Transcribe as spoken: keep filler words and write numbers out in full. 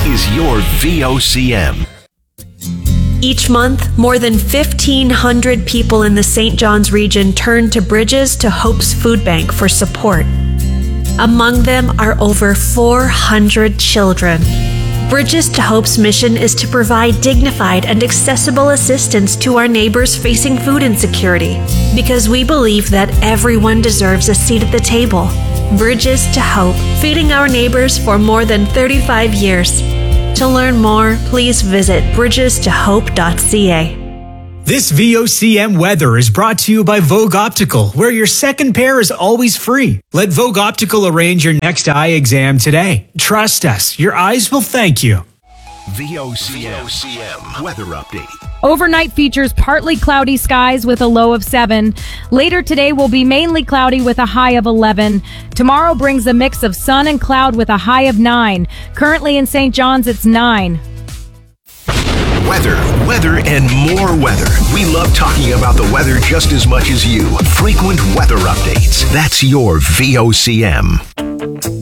is your V O C M. Each month, more than fifteen hundred people in the Saint John's region turn to Bridges to Hope's Food Bank for support. Among them are over four hundred children. Bridges to Hope's mission is to provide dignified and accessible assistance to our neighbors facing food insecurity, because we believe that everyone deserves a seat at the table. Bridges to Hope, feeding our neighbors for more than thirty-five years. To learn more, please visit bridges to hope dot c a. This V O C M weather is brought to you by Vogue Optical, where your second pair is always free. Let Vogue Optical arrange your next eye exam today. Trust us, your eyes will thank you. V O C M weather update. Overnight features partly cloudy skies with a low of seven. Later today will be mainly cloudy with a high of eleven. Tomorrow brings a mix of sun and cloud with a high of nine. Currently in Saint John's, it's nine. Weather, weather, and more weather. We love talking about the weather just as much as you. Frequent weather updates. That's your V O C M.